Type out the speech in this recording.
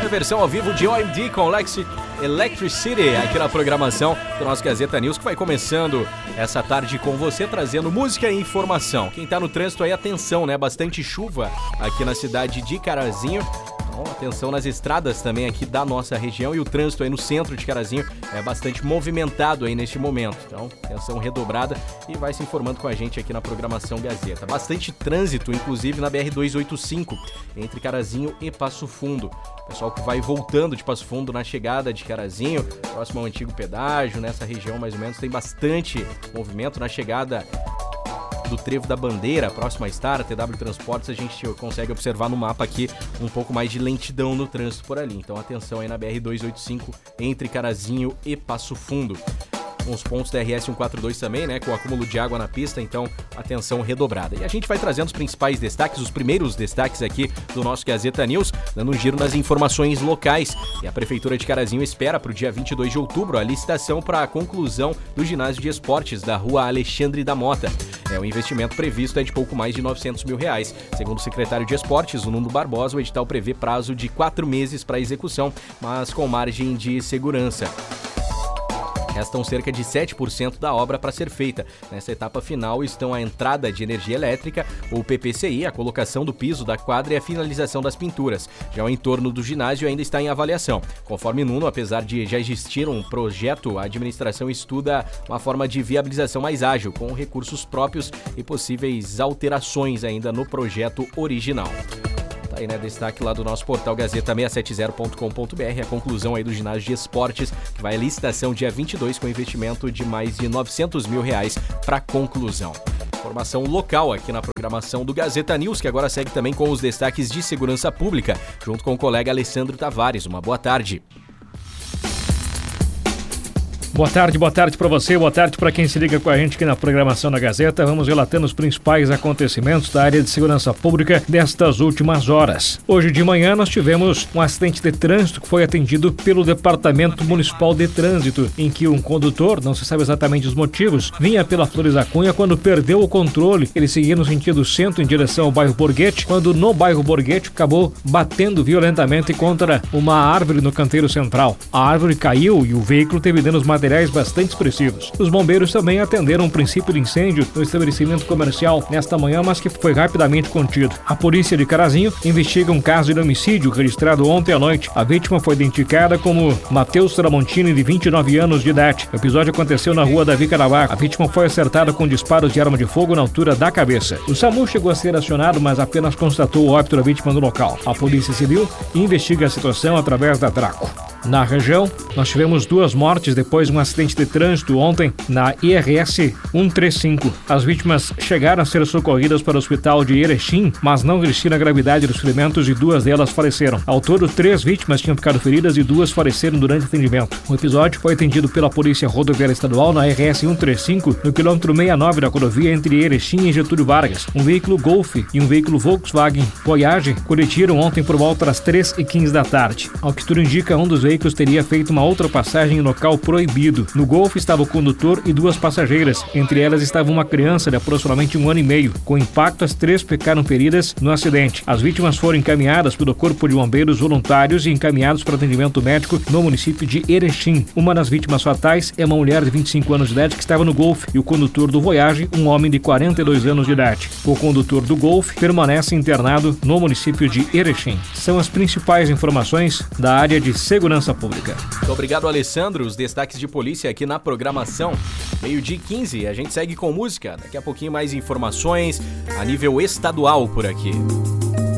versão ao vivo de OMD com Electricity aqui na programação do nosso Gazeta News, que vai começando essa tarde com você, trazendo música e informação. Quem tá no trânsito aí, atenção, né? Bastante chuva aqui na cidade de Carazinho. Atenção nas estradas também aqui da nossa região, e o trânsito aí no centro de Carazinho é bastante movimentado aí neste momento. Então, atenção redobrada, e vai se informando com a gente aqui na programação Gazeta. Bastante trânsito, inclusive na BR-285, entre Carazinho e Passo Fundo. Pessoal que vai voltando de Passo Fundo na chegada de Carazinho, próximo ao antigo pedágio, nessa região mais ou menos, tem bastante movimento na chegada do Trevo da Bandeira, próximo a Star, a TW Transportes. A gente consegue observar no mapa aqui um pouco mais de lentidão no trânsito por ali. Então atenção aí na BR-285 entre Carazinho e Passo Fundo. Uns pontos da RS 142 também, né, com acúmulo de água na pista, então atenção redobrada. E a gente vai trazendo os principais destaques, os primeiros destaques aqui do nosso Gazeta News, dando um giro nas informações locais. E a Prefeitura de Carazinho espera para o dia 22 de outubro a licitação para a conclusão do ginásio de esportes da Rua Alexandre da Mota. O investimento previsto é de pouco mais de R$900 mil. Segundo o secretário de Esportes, o Nuno Barbosa, o edital prevê prazo de 4 meses para execução, mas com margem de segurança. Restam cerca de 7% da obra para ser feita. Nessa etapa final estão a entrada de energia elétrica, o PPCI, a colocação do piso da quadra e a finalização das pinturas. Já o entorno do ginásio ainda está em avaliação. Conforme Nuno, apesar de já existir um projeto, a administração estuda uma forma de viabilização mais ágil, com recursos próprios e possíveis alterações ainda no projeto original. Aí, né, destaque lá do nosso portal gazeta670.com.br, a conclusão aí do ginásio de esportes, que vai à licitação dia 22 com investimento de mais de R$900 mil para conclusão. Informação local aqui na programação do Gazeta News, que agora segue também com os destaques de segurança pública, junto com o colega Alessandro Tavares. Uma boa tarde. Boa tarde para você, boa tarde para quem se liga com a gente aqui na programação da Gazeta. Vamos relatando os principais acontecimentos da área de segurança pública destas últimas horas. Hoje de manhã nós tivemos um acidente de trânsito que foi atendido pelo Departamento Municipal de Trânsito, em que um condutor, não se sabe exatamente os motivos, vinha pela Flores da Cunha. Quando perdeu o controle, ele seguia no sentido centro em direção ao bairro Borghetti, quando no bairro Borghetti acabou batendo violentamente contra uma árvore no canteiro central. A árvore caiu e o veículo teve danos materiais bastante expressivos. Os bombeiros também atenderam um princípio de incêndio no estabelecimento comercial nesta manhã, mas que foi rapidamente contido. A polícia de Carazinho investiga um caso de homicídio registrado ontem à noite. A vítima foi identificada como Matheus Tramontini, de 29 anos de idade. O episódio aconteceu na rua Davi Caravaggio. A vítima foi acertada com disparos de arma de fogo na altura da cabeça. O SAMU chegou a ser acionado, mas apenas constatou o óbito da vítima no local. A polícia civil investiga a situação através da Draco. Na região, nós tivemos 2 mortes depois de um acidente de trânsito ontem na IRS 135. As vítimas chegaram a ser socorridas para o hospital de Erechim, mas não resistiram à gravidade dos ferimentos e 2 delas faleceram. Ao todo, 3 vítimas tinham ficado feridas e 2 faleceram durante o atendimento. O episódio foi atendido pela Polícia Rodoviária Estadual na IRS 135, no quilômetro 69 da rodovia entre Erechim e Getúlio Vargas. Um veículo Golf e um veículo Volkswagen Voyage coletiram ontem por volta das 3h15 da tarde. Ao que tudo indica, um dos veículos teria feito uma ultrapassagem em local proibido. No Golf estava o condutor e 2 passageiras. Entre elas estava uma criança de aproximadamente 1 ano e meio. Com impacto, as 3 ficaram feridas no acidente. As vítimas foram encaminhadas pelo Corpo de Bombeiros voluntários e encaminhados para atendimento médico no município de Erechim. Uma das vítimas fatais é uma mulher de 25 anos de idade que estava no Golf, e o condutor do Voyage, um homem de 42 anos de idade. O condutor do Golf permanece internado no município de Erechim. São as principais informações da área de segurança pública. Muito obrigado, Alessandro. Os destaques de polícia aqui na programação. 12h15, a gente segue com música. Daqui a pouquinho mais informações a nível estadual por aqui.